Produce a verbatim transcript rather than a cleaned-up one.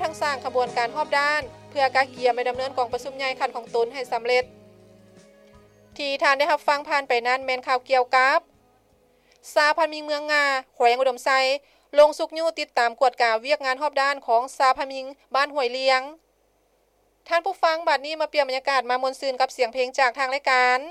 ต้องสร้างขบวนการรอบด้านเพื่อกาเกียร์ไปดำเนินกองประชุมใหญ่คันของตนให้สำเร็จที่ท่านได้รับฟังผ่านไปนั้นแม่นข่าวเกี่ยวกับสาพันธ์มิงเมืองงาแขวงอุดมไซลงสุกยู่ติดตามกวดกาเวียกงานรอบด้านของสาพันธ์มิงบ้านห้วยเลียงท่านผู้ฟังบัดนี้มาเปลี่ยนบรรยากาศมามวลซืนกับเสียงเพลงจากทางรายการ